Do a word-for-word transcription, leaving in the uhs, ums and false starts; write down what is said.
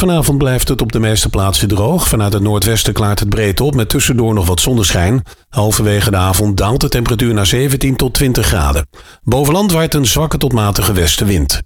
Vanavond blijft het op de meeste plaatsen droog. Vanuit het noordwesten klaart het breed op met tussendoor nog wat zonneschijn. Halverwege de avond daalt de temperatuur naar zeventien tot twintig graden. Boven land waait een zwakke tot matige westenwind.